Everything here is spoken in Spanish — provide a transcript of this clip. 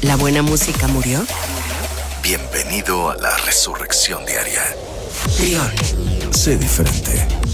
¿La buena música murió? Bienvenido a la resurrección diaria. Trión. Sé diferente.